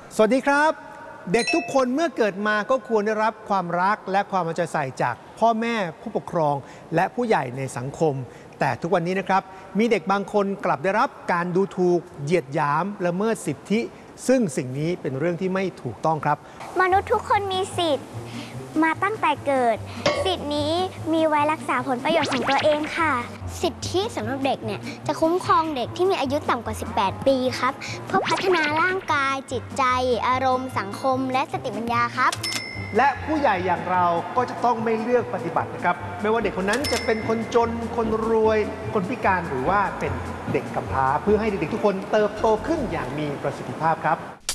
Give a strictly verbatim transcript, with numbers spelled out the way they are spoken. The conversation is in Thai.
สวัสดีครับเด็กทุกคนเมื่อเกิดมาก็ควรได้รับความรักและความเอาใจใส่จากพ่อแม่ผู้ปกครองและผู้ใหญ่ในสังคมแต่ทุกวันนี้นะครับมีเด็กบางคนกลับได้รับการดูถูกเหยียดหยามละเมิดสิทธิซึ่งสิ่งนี้เป็นเรื่องที่ไม่ถูกต้องครับมนุษย์ทุกคนมีสิทธิ์มาตั้งแต่เกิดสิทธินี้มีไว้รักษาผลประโยชน์ของตัวเองค่ะสิทธิสำหรับเด็กเนี่ยจะคุ้มครองเด็กที่มีอายุต่ำกว่าสิบแปดปีครับเพื่อพัฒนาร่างกายจิตใจอารมณ์สังคมและสติปัญญาครับและผู้ใหญ่อย่างเราก็จะต้องไม่เลือกปฏิบัตินะครับไม่ว่าเด็กคนนั้นจะเป็นคนจนคนรวยคนพิการหรือว่าเป็นเด็กกำพร้าเพื่อให้เด็กๆทุกคนเติบโตขึ้นอย่างมีประสิทธิภาพครับ